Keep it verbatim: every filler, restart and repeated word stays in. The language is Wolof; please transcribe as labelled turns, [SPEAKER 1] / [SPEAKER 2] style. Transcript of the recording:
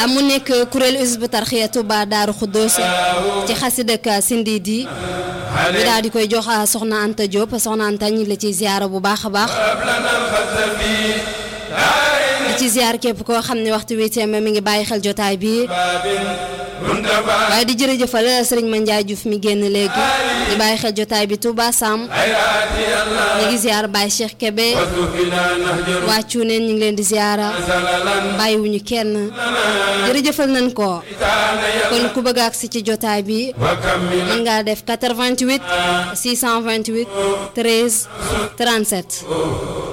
[SPEAKER 1] mu nekk kuréel Hizbut Tarqiyyah Touba Daaru Xuddoos ci xasida ak Sindidi bi daal di koy jox soxna Anta Diop soxna Anta ñu la ci ziyaara bu baax a baax di ci ziyaar képp koo xam ne waxtu wi teem mi ngi bàyyi xel jotaay bi waaye di jërëjëfal Serigne Mandiaye Diouf mi génn léegi di bàyyi xel jotaay bi Touba Sam ñu ngi ziyaar Baye Cheikh Kébé waa Cuuneen ñu ngi leen di ziyaara bàyyiwuñu kenn jërëjëfal nañ ko kon ku bëgg agsi ci jotaay bi mën ngaa def quatre-vingt-huit six cent vingt-huit treize trente-sept